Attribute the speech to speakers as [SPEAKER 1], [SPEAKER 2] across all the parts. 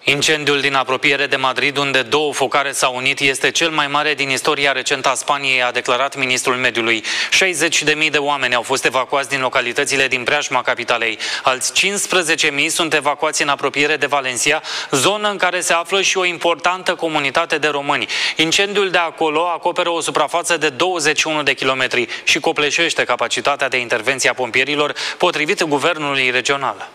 [SPEAKER 1] Incendiul din apropiere de Madrid, unde două focare s-au unit, este cel mai mare din istoria recentă a Spaniei, a declarat ministrul mediului. 60.000 de oameni au fost evacuați din localitățile din preajma capitalei. Alți 15.000 sunt evacuați în apropiere de Valencia, zonă în care se află și o importantă comunitate de români. Incendiul de acolo acoperă o suprafață de 21 de kilometri și copleșește capacitatea de intervenție a pompierilor, potrivit guvernului regional.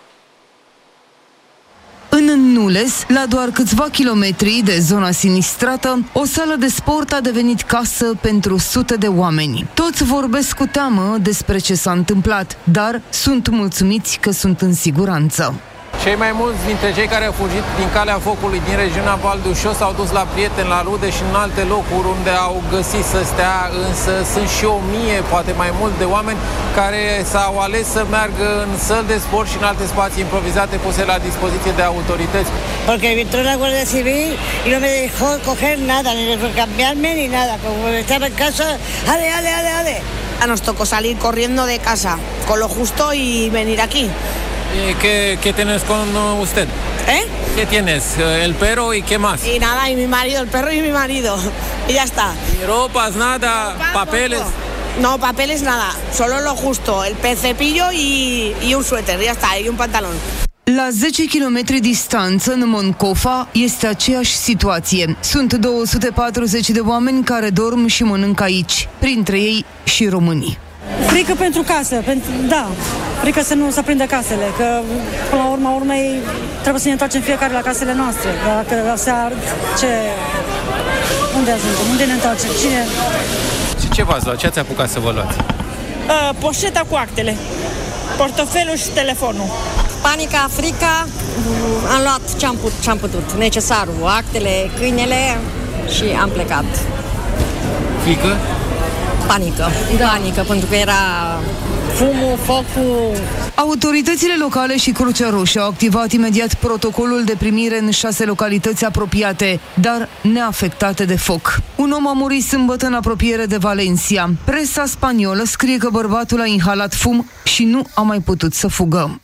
[SPEAKER 2] În Nules, la doar câțiva kilometri de zona sinistrată, o sală de sport a devenit casă pentru sute de oameni. Toți vorbesc cu teamă despre ce s-a întâmplat, dar sunt mulțumiți că sunt în siguranță.
[SPEAKER 3] Cei mai mulți dintre cei care au fugit din calea focului din regiunea Val d'Uixó s-au dus la prieteni, la rude și în alte locuri unde au găsit să stea, însă sunt și 1000, poate mai mult, de oameni care s-au ales să meargă în săli de sport și în alte spații improvizate puse la dispoziție de autorități.
[SPEAKER 4] Porque entró la Guardia Civil y no me dejó coger nada, ni cambiarme ni nada, como estaba en casa, ale. Nos tocó salir corriendo de casa, con lo justo y venir aquí.
[SPEAKER 3] ¿Qué tienes con usted? ¿Qué tienes? ¿El perro y qué más?
[SPEAKER 4] Y nada, y mi marido, el perro y mi marido. Y ya está.
[SPEAKER 3] ¿Y ropas, nada? ¿Papeles?
[SPEAKER 4] No, papeles nada, solo lo justo, el cepillo y un suéter, ya está, y un pantalón.
[SPEAKER 2] La 10 km distanță, în Moncofa, este aceeași situație. Sunt 240 de oameni care dorm și mănâncă aici, printre ei și românii.
[SPEAKER 5] Frică pentru casă, da, frică să nu se prindă casele, că până la urma urmei trebuie să ne întoarcem fiecare la casele noastre. Dacă se ard, unde ajungem? Unde ne întoarcem? Cine?
[SPEAKER 3] Ce v-ați luat? Ce ați apucat să vă luați?
[SPEAKER 6] Poșeta cu actele, portofelul și telefonul.
[SPEAKER 7] Panica, frica, am luat ce am putut, necesarul, actele, câinele și am plecat.
[SPEAKER 3] Frică?
[SPEAKER 7] Panică, pentru că era fumul, focul.
[SPEAKER 2] Autoritățile locale și Crucea Roșie au activat imediat protocolul de primire în 6 localități apropiate, dar neafectate de foc. Un om a murit sâmbătă în apropiere de Valencia. Presa spaniolă scrie că bărbatul a inhalat fum și nu a mai putut să fugă.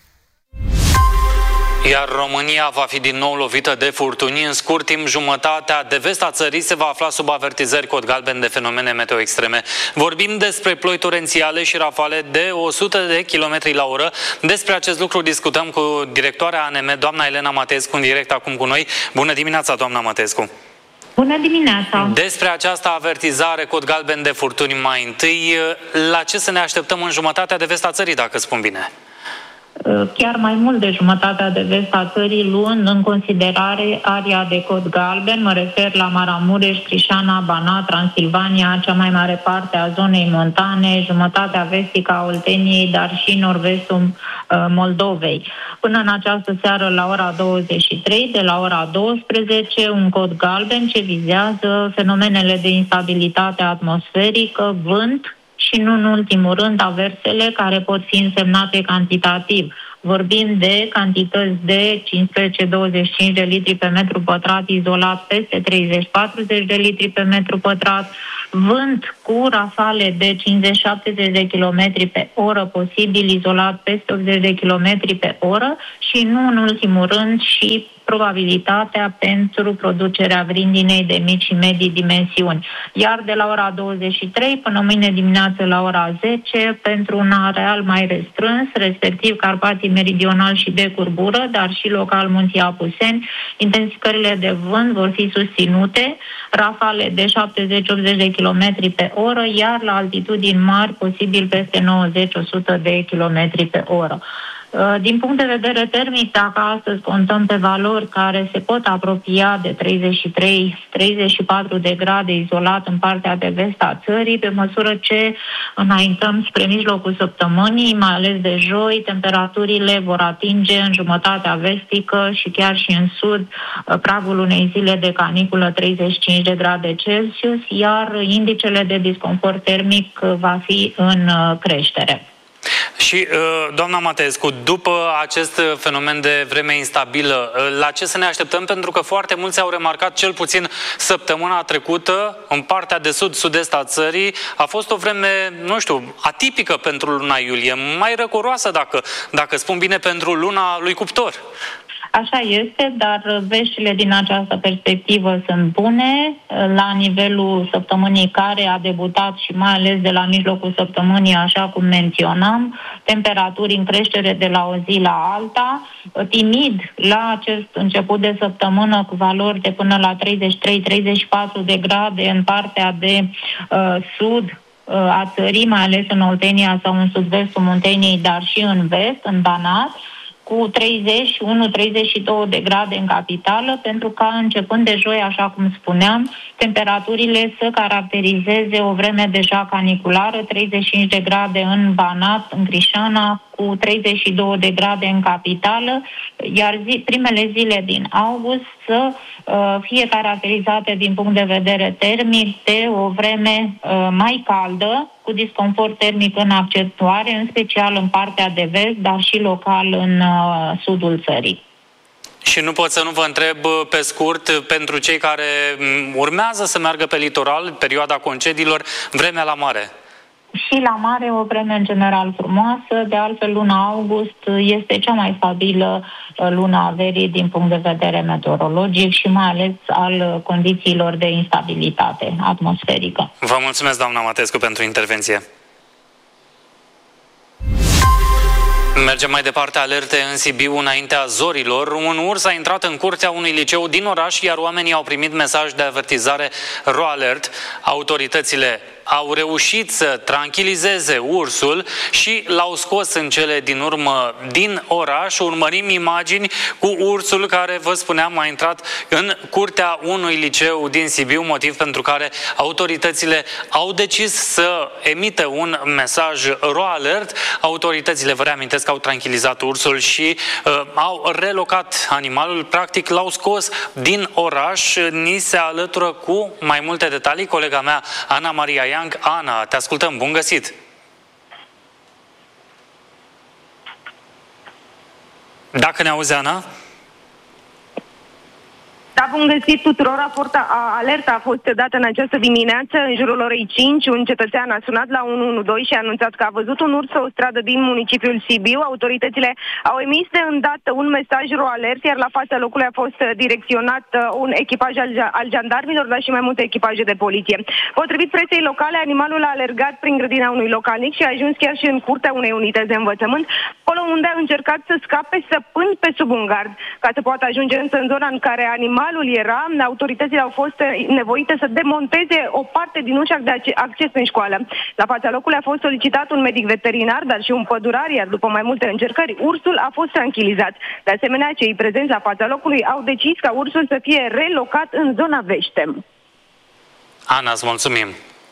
[SPEAKER 1] Iar România va fi din nou lovită de furtuni. În scurt timp, jumătatea de vest a țării se va afla sub avertizări cod galben de fenomene meteo extreme. Vorbim despre ploi torențiale și rafale de 100 de km la oră. Despre acest lucru discutăm cu directoarea ANM, doamna Elena Matescu, în direct acum cu noi. Bună dimineața, doamna Matescu!
[SPEAKER 8] Bună dimineața!
[SPEAKER 1] Despre această avertizare cod galben de furtuni mai întâi, la ce să ne așteptăm în jumătatea de vest a țării, dacă spun bine?
[SPEAKER 8] Chiar mai mult de jumătatea de vest a țării, luând în considerare area de cod galben, mă refer la Maramureș, Crișana, Banat, Transilvania, cea mai mare parte a zonei montane, jumătatea vestică a Olteniei, dar și nord-vestul Moldovei. Până în această seară, la ora 23, de la ora 12, un cod galben ce vizează fenomenele de instabilitate atmosferică, vânt, și nu în ultimul rând aversele care pot fi însemnate cantitativ. Vorbim de cantități de 15-25 de litri pe metru pătrat izolat peste 30-40 de litri pe metru pătrat, vânt cu rafale de 50-70 de km pe oră posibil izolat peste 80 de km pe oră și nu în ultimul rând și probabilitatea pentru producerea grindinei de mici și medii dimensiuni. Iar de la ora 23 până mâine dimineață la ora 10, pentru un areal mai restrâns, respectiv Carpații Meridional și de curbură, dar și local Munții Apuseni, intensificările de vânt vor fi susținute, rafale de 70-80 de km pe oră, iar la altitudini mari, posibil peste 90-100 de km pe oră. Din punct de vedere termic, dacă astăzi contăm pe valori care se pot apropia de 33-34 de grade izolat în partea de vest a țării, pe măsură ce înaintăm spre mijlocul săptămânii, mai ales de joi, temperaturile vor atinge în jumătatea vestică și chiar și în sud pragul unei zile de caniculă 35 de grade Celsius, iar indicele de disconfort termic va fi în creștere.
[SPEAKER 1] Și, doamna Matescu, după acest fenomen de vreme instabilă, la ce să ne așteptăm? Pentru că foarte mulți au remarcat, cel puțin săptămâna trecută, în partea de sud-sud-est a țării, a fost o vreme, nu știu, atipică pentru luna iulie, mai răcoroasă, dacă spun bine, pentru luna lui Cuptor.
[SPEAKER 8] Așa este, dar veștile din această perspectivă sunt bune. La nivelul săptămânii care a debutat și mai ales de la mijlocul săptămânii, așa cum menționam, temperaturi în creștere de la o zi la alta, timid la acest început de săptămână cu valori de până la 33-34 de grade în partea de sud a țării, mai ales în Oltenia sau în sud-vestul Munteniei, dar și în vest, în Banat, cu 31-32 de grade în capitală, pentru ca începând de joi, așa cum spuneam, temperaturile să caracterizeze o vreme deja caniculară, 35 de grade în Banat, în Crișana, cu 32 de grade în capitală, iar primele zile din august să fie caracterizate din punct de vedere termic de o vreme mai caldă, cu disconfort termic în accentuare, în special în partea de vest, dar și local în sudul țării.
[SPEAKER 1] Și nu pot să nu vă întreb pe scurt, pentru cei care urmează să meargă pe litoral, perioada concediilor, vremea la mare.
[SPEAKER 8] Și la mare o vreme în general frumoasă, de altfel luna august este cea mai stabilă luna a verii din punct de vedere meteorologic și mai ales al condițiilor de instabilitate atmosferică.
[SPEAKER 1] Vă mulțumesc, doamna Matescu, pentru intervenție. Mergem mai departe, alerte în Sibiu înaintea zorilor. Un urs a intrat în curtea unui liceu din oraș, iar oamenii au primit mesaj de avertizare RO Alert. Autoritățile au reușit să tranquilizeze ursul și l-au scos în cele din urmă din oraș. Urmărim imagini cu ursul care, vă spuneam, a intrat în curtea unui liceu din Sibiu, motiv pentru care autoritățile au decis să emită un mesaj RO Alert. Autoritățile, vă reamintesc, au tranquilizat ursul și au relocat animalul, practic l-au scos din oraș. Ni se alătură cu mai multe detalii colega mea, Ana Maria Iang. Ana, te ascultăm, bun găsit! Dacă ne auzi, Ana?
[SPEAKER 9] Da, bun găsit tuturor. Alerta a fost dată în această dimineață, în jurul orei 5. Un cetățean a sunat la 112 și a anunțat că a văzut un urs pe o stradă din municipiul Sibiu. Autoritățile au emis de îndată un mesaj RO Alert, iar la fața locului a fost direcționat un echipaj al jandarmilor, dar și mai multe echipaje de poliție. Potrivit presei locale, animalul a alergat prin grădina unui localnic și a ajuns chiar și în curtea unei unități de învățământ, acolo unde a încercat să scape săpând pe sub un gard. Ca să poată ajunge însă în zona în care animalul era, autoritățile au fost nevoite să demonteze o parte din ușa de acces în școală. La fața locului a fost solicitat un medic veterinar, dar și un pădurar, iar după mai multe încercări, ursul a fost tranquilizat. De asemenea, cei prezenți la fața locului au decis ca ursul să fie relocat în zona Vește.
[SPEAKER 1] Ana, îți mulțumim!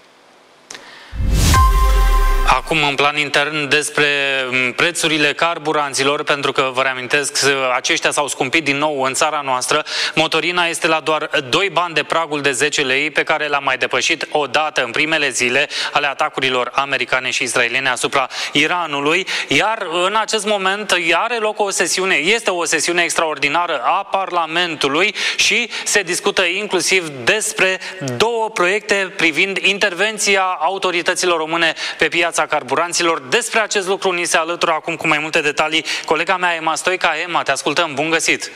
[SPEAKER 1] Acum, în plan intern, despre prețurile carburanților, pentru că, vă reamintesc, aceștia s-au scumpit din nou în țara noastră. Motorina este la doar 2 bani de pragul de 10 lei, pe care l-a mai depășit odată în primele zile ale atacurilor americane și israeliene asupra Iranului. Iar în acest moment are loc o sesiune, este o sesiune extraordinară a Parlamentului și se discută inclusiv despre 2 proiecte privind intervenția autorităților române pe piața carburanților. Despre acest lucru ni se alătură acum cu mai multe detalii colega mea, Emma Stoica. Emma, te ascultăm, bun găsit!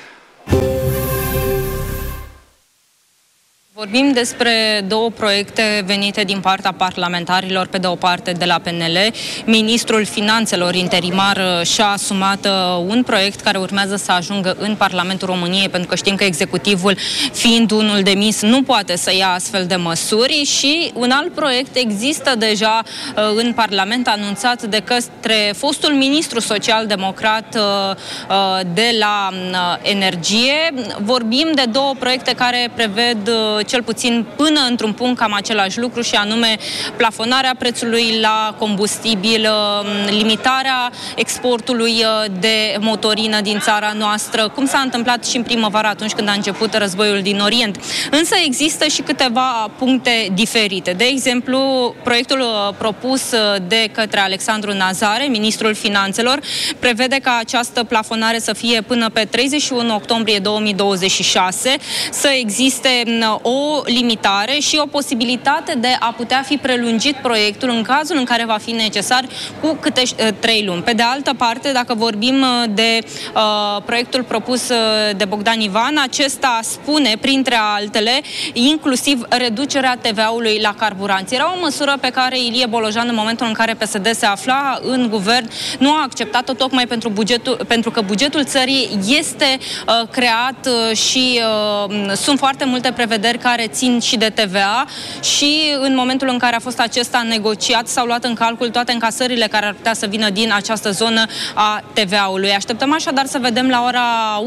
[SPEAKER 10] Vorbim despre 2 proiecte venite din partea parlamentarilor, pe de o parte de la PNL. Ministrul Finanțelor interimar și-a asumat un proiect care urmează să ajungă în Parlamentul României, pentru că știm că executivul, fiind unul demis, nu poate să ia astfel de măsuri, și un alt proiect există deja în Parlament, anunțat de către fostul ministru social-democrat de la Energie. Vorbim de 2 proiecte care preved cel puțin până într-un punct cam același lucru, și anume plafonarea prețului la combustibil, limitarea exportului de motorină din țara noastră, cum s-a întâmplat și în primăvară atunci când a început războiul din Orient. Însă există și câteva puncte diferite. De exemplu, proiectul propus de către Alexandru Nazare, ministrul Finanțelor, prevede ca această plafonare să fie până pe 31 octombrie 2026, să existe o o limitare și o posibilitate de a putea fi prelungit proiectul în cazul în care va fi necesar cu câte 3 luni. Pe de altă parte, dacă vorbim de proiectul propus de Bogdan Ivan, acesta spune, printre altele, inclusiv reducerea TVA-ului la carburanți. Era o măsură pe care Ilie Bolojan, în momentul în care PSD se afla în guvern, nu a acceptat-o tocmai pentru că bugetul țării este creat și sunt foarte multe prevederi care țin și de TVA și în momentul în care a fost acesta negociat s-au luat în calcul toate încasările care ar putea să vină din această zonă a TVA-ului. Așteptăm așadar să vedem la ora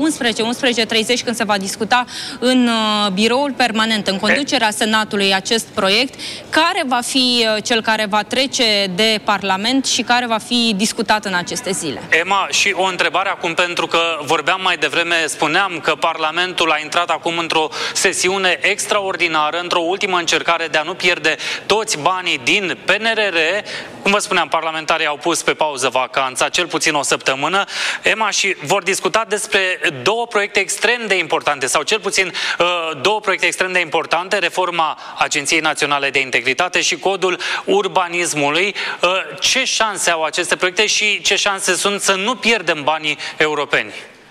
[SPEAKER 10] 11:30 când se va discuta în biroul permanent, în conducerea Senatului, acest proiect, care va fi cel care va trece de Parlament și care va fi discutat în aceste zile.
[SPEAKER 1] Emma, și o întrebare acum, pentru că vorbeam mai devreme, spuneam că Parlamentul a intrat acum într-o sesiune extraordinară, într-o ultimă încercare de a nu pierde toți banii din PNRR. Cum vă spuneam, parlamentarii au pus pe pauză vacanța, cel puțin o săptămână, Emma, și vor discuta despre două proiecte extrem de importante, sau cel puțin două proiecte extrem de importante, reforma Agenției Naționale de Integritate și Codul Urbanismului. Ce șanse au aceste proiecte și ce șanse sunt să nu pierdem banii europeni?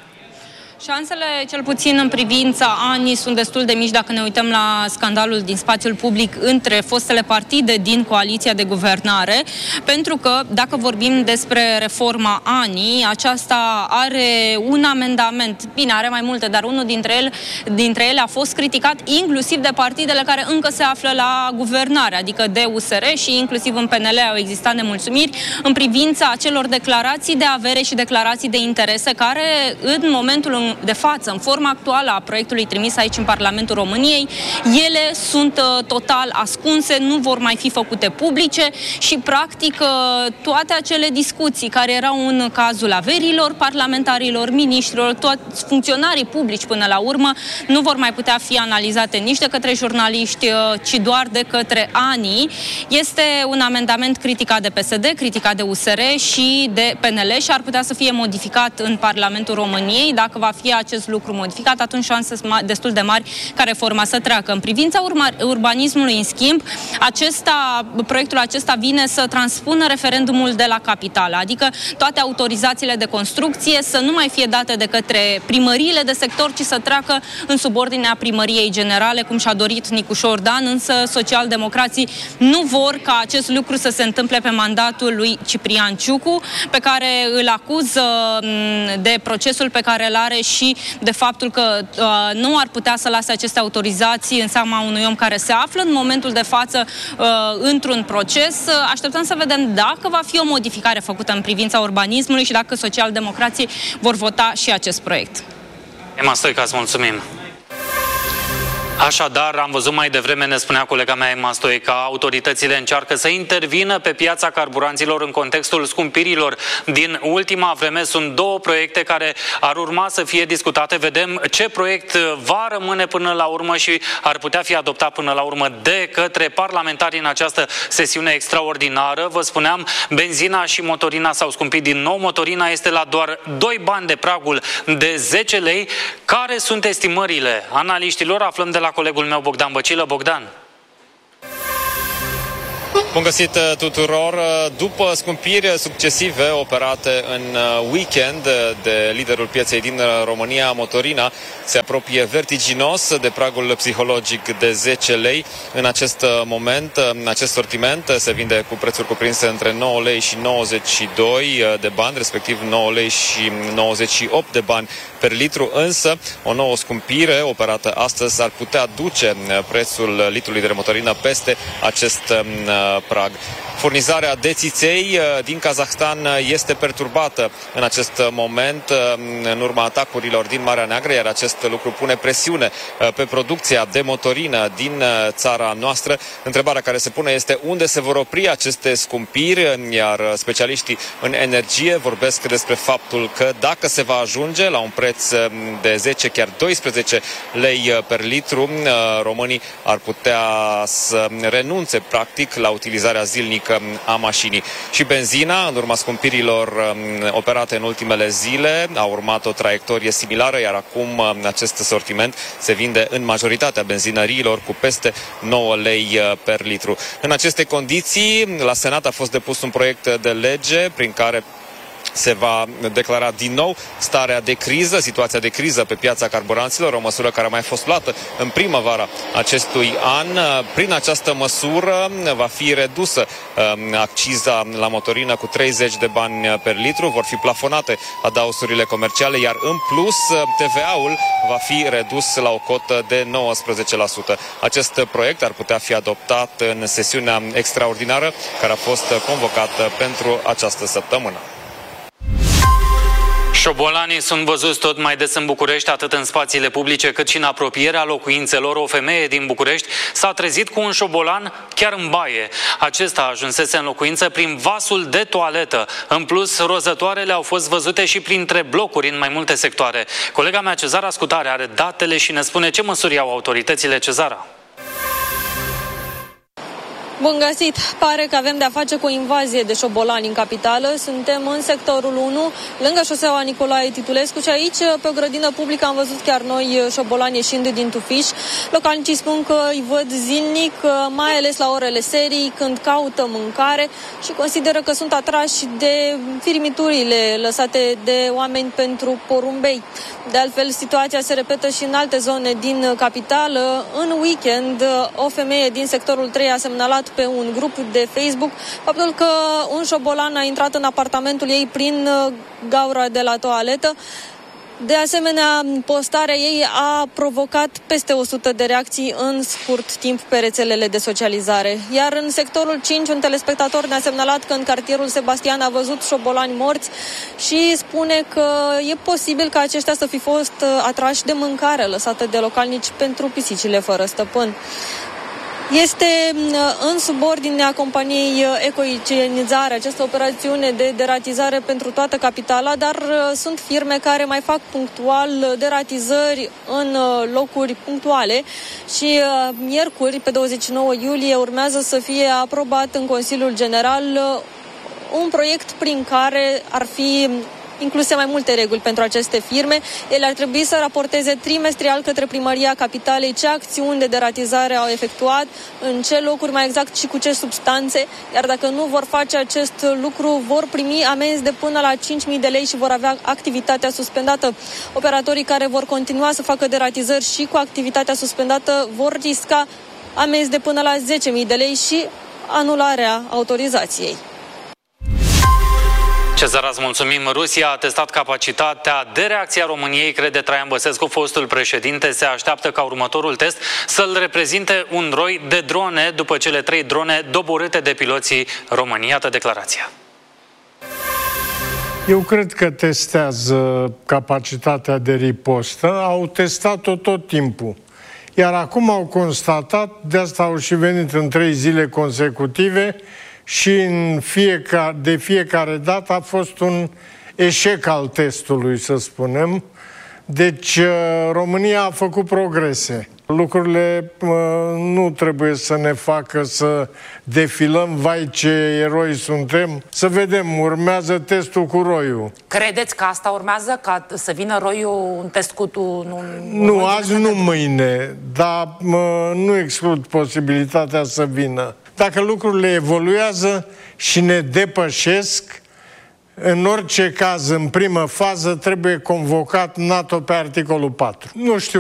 [SPEAKER 10] Șansele, cel puțin în privința ANI, sunt destul de mici dacă ne uităm la scandalul din spațiul public între fostele partide din coaliția de guvernare, pentru că, dacă vorbim despre reforma ANI, aceasta are un amendament, bine, are mai multe, dar unul dintre ele a fost criticat inclusiv de partidele care încă se află la guvernare, adică de USR, și inclusiv în PNL au existat nemulțumiri în privința acelor declarații de avere și declarații de interese care, în momentul de față, în forma actuală a proiectului trimis aici în Parlamentul României, ele sunt total ascunse, nu vor mai fi făcute publice și, practic, toate acele discuții care erau în cazul averilor parlamentarilor, miniștrilor, toți funcționarii publici până la urmă, nu vor mai putea fi analizate nici de către jurnaliști, ci doar de către ANI. Este un amendament criticat de PSD, criticat de USR și de PNL și ar putea să fie modificat în Parlamentul României. Dacă va fi acest lucru modificat, atunci șanse destul de mari ca reforma să treacă. În privința urbanismului, în schimb, proiectul acesta vine să transpună referendumul de la capitală, adică toate autorizațiile de construcție să nu mai fie date de către primăriile de sector, ci să treacă în subordinea primăriei generale, cum și-a dorit Nicușor Dan, însă socialdemocrații nu vor ca acest lucru să se întâmple pe mandatul lui Ciprian Ciucu, pe care îl acuză de procesul pe care îl are și de faptul că nu ar putea să lase aceste autorizații în seama unui om care se află în momentul de față într-un proces. Așteptăm să vedem dacă va fi o modificare făcută în privința urbanismului și dacă socialdemocrații vor vota și acest proiect.
[SPEAKER 1] Emma Stoica, îți mulțumim! Așadar, am văzut mai devreme, ne spunea colega mea Emma Stoica, autoritățile încearcă să intervină pe piața carburanților în contextul scumpirilor din ultima vreme. Sunt două proiecte care ar urma să fie discutate. Vedem ce proiect va rămâne până la urmă și ar putea fi adoptat până la urmă de către parlamentari în această sesiune extraordinară. Vă spuneam, benzina și motorina s-au scumpit din nou. Motorina este la doar 2 bani de pragul de 10 lei. Care sunt estimările analiștilor? Aflăm de la colegul meu Bogdan Băcilă. Bogdan.
[SPEAKER 11] Bun găsit tuturor! După scumpiri succesive operate în weekend de liderul pieței din România, motorina se apropie vertiginos de pragul psihologic de 10 lei. În acest moment, acest sortiment se vinde cu prețuri cuprinse între 9 lei și 92 de bani, respectiv 9 lei și 98 de bani per litru, însă o nouă scumpire operată astăzi ar putea duce prețul litrului de motorină peste acest prag. Furnizarea de țiței din Kazahstan este perturbată în acest moment în urma atacurilor din Marea Neagră, iar acest lucru pune presiune pe producția de motorină din țara noastră. Întrebarea care se pune este unde se vor opri aceste scumpiri, iar specialiștii în energie vorbesc despre faptul că dacă se va ajunge la un preț de 10, chiar 12 lei per litru, românii ar putea să renunțe practic la utilizarea zilnică a mașinii. Și benzina, în urma scumpirilor operate în ultimele zile, a urmat o traiectorie similară, iar acum acest sortiment se vinde în majoritatea benzinăriilor cu peste 9 lei per litru. În aceste condiții, la Senat a fost depus un proiect de lege prin care se va declara din nou starea de criză, situația de criză pe piața carburanților, o măsură care a mai fost luată în primăvara acestui an. Prin această măsură va fi redusă acciza la motorină cu 30 de bani per litru, vor fi plafonate adausurile comerciale, iar în plus TVA-ul va fi redus la o cotă de 19%. Acest proiect ar putea fi adoptat în sesiunea extraordinară care a fost convocată pentru această săptămână.
[SPEAKER 1] Șobolanii sunt văzuți tot mai des în București, atât în spațiile publice cât și în apropierea locuințelor. O femeie din București s-a trezit cu un șobolan chiar în baie. Acesta ajunsese în locuință prin vasul de toaletă. În plus, rozătoarele au fost văzute și printre blocuri în mai multe sectoare. Colega mea, Cezara Scutare, are datele și ne spune ce măsuri au autoritățile. Cezara.
[SPEAKER 10] Bun găsit! Pare că avem de-a face cu o invazie de șobolani în capitală. Suntem în sectorul 1, lângă șoseaua Nicolae Titulescu și aici, pe o grădină publică, am văzut chiar noi șobolani ieșind din tufiș. Localnicii spun că îi văd zilnic, mai ales la orele serii, când caută mâncare și consideră că sunt atrași de firimiturile lăsate de oameni pentru porumbei. De altfel, situația se repetă și în alte zone din capitală. În weekend, o femeie din sectorul 3 a semnalat pe un grup de Facebook faptul că un șobolan a intrat în apartamentul ei prin gaura de la toaletă. De asemenea, postarea ei a provocat peste 100 de reacții în scurt timp pe rețelele de socializare. Iar în sectorul 5, un telespectator ne-a semnalat că în cartierul Sebastian a văzut șobolani morți și spune că e posibil ca aceștia să fi fost atrași de mâncare lăsată de localnici pentru pisicile fără stăpân. Este în subordinea companiei Ecoigienizare această operațiune de deratizare pentru toată capitala, dar sunt firme care mai fac punctual deratizări în locuri punctuale și miercuri, pe 29 iulie, urmează să fie aprobat în Consiliul General un proiect prin care ar fi incluse mai multe reguli pentru aceste firme. Ele ar trebui să raporteze trimestrial către Primăria Capitalei ce acțiuni de deratizare au efectuat, în ce locuri mai exact și cu ce substanțe, iar dacă nu vor face acest lucru, vor primi amenzi de până la 5.000 de lei și vor avea activitatea suspendată. Operatorii care vor continua să facă deratizări și cu activitatea suspendată vor risca amenzi de până la 10.000 de lei și anularea autorizației.
[SPEAKER 1] Cezara, îți mulțumim. Rusia a testat capacitatea de reacție a României, crede Traian Băsescu, fostul președinte. Se așteaptă ca următorul test să-l reprezinte un roi de drone după cele 3 drone doborâte de piloții români. Iată declarația.
[SPEAKER 12] Eu cred că testează capacitatea de ripostă. Au testat-o tot timpul. Iar acum au constatat, de asta au și venit în 3 zile consecutive, și de fiecare dată a fost un eșec al testului, să spunem. Deci România a făcut progrese. Lucrurile nu trebuie să ne facă să defilăm, vai ce eroi suntem. Să vedem, urmează testul cu roiul.
[SPEAKER 13] Credeți că asta urmează, ca să vină roiul, un test cu
[SPEAKER 12] Nu, azi nu mâine, dar nu exclud posibilitatea să vină. Dacă lucrurile evoluează și ne depășesc, în orice caz, în primă fază, trebuie convocat NATO pe articolul 4. Nu știu